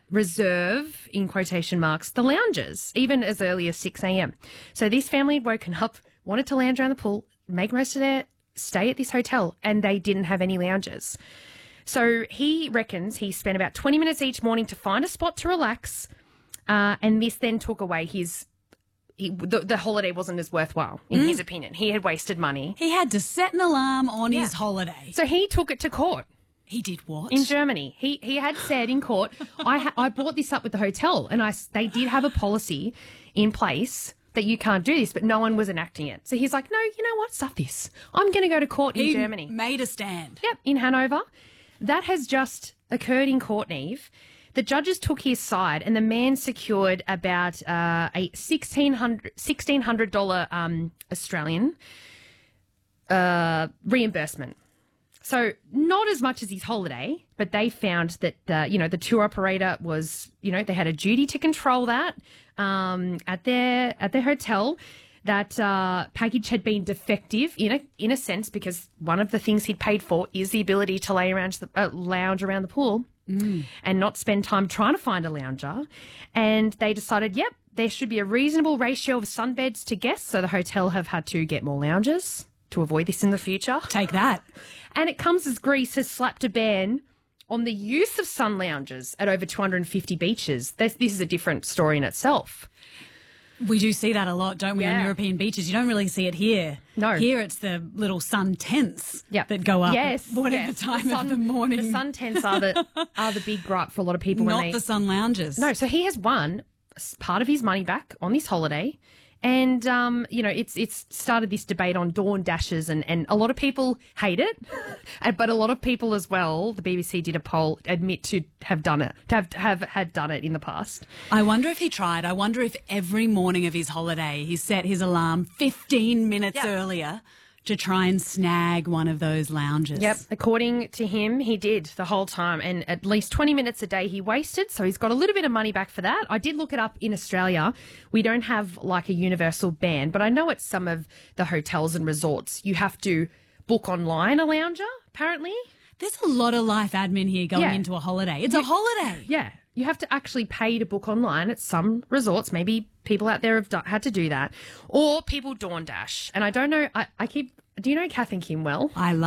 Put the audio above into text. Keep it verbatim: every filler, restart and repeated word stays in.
reserve, in quotation marks, the lounges, even as early as six a.m. So this family had woken up, wanted to lounge around the pool, make most of their stay at this hotel, and they didn't have any lounges. So he reckons he spent about twenty minutes each morning to find a spot to relax, uh, and this then took away his... He, the, the holiday wasn't as worthwhile, in mm. his opinion. He had wasted money. He had to set an alarm on yeah. his holiday. So he took it to court. He did what? In Germany. He he had said in court, I ha- I brought this up with the hotel, and I they did have a policy in place that you can't do this, but no one was enacting it. So he's like, no, you know what? Stuff this. I'm going to go to court in he Germany. Made a stand. Yep, in Hanover. That has just occurred in court, Neve. The judges took his side, and the man secured about uh, a sixteen hundred dollars um, Australian uh, reimbursement. So not as much as his holiday, but they found that, uh, you know, the tour operator was, you know, they had a duty to control that um, at their at their hotel. That uh, package had been defective in a in a sense, because one of the things he'd paid for is the ability to lay around the, uh, lounge around the pool mm. and not spend time trying to find a lounger. And they decided, yep, there should be a reasonable ratio of sunbeds to guests, so the hotel have had to get more lounges to avoid this in the future. Take that. And it comes as Greece has slapped a ban on the use of sun lounges at over two hundred fifty beaches. This, this is a different story in itself. We do see that a lot, don't we, yeah. on European beaches? You don't really see it here. No. Here it's the little sun tents yep. that go up yes, whatever yes. time the sun, of the morning. The sun tents are the are the big gripe for a lot of people. Not when they, the sun lounges. No, so he has won part of his money back on this holiday. And, um, you know, it's it's started this debate on dawn dashes, and, and a lot of people hate it, but a lot of people as well, the B B C did a poll, admit to have done it, to have, have had done it in the past. I wonder if he tried. I wonder if every morning of his holiday he set his alarm fifteen minutes yep. earlier to try and snag one of those lounges. Yep. According to him, he did the whole time, and at least twenty minutes a day he wasted, so he's got a little bit of money back for that. I did look it up in Australia. We don't have like a universal ban, but I know at some of the hotels and resorts you have to book online a lounger, apparently. There's a lot of life admin here going yeah. into a holiday. It's you, a holiday. Yeah. You have to actually pay to book online at some resorts. Maybe people out there have done, had to do that. Or people dawn dash. And I don't know, I, I keep, do you know Kath and Kim well? I love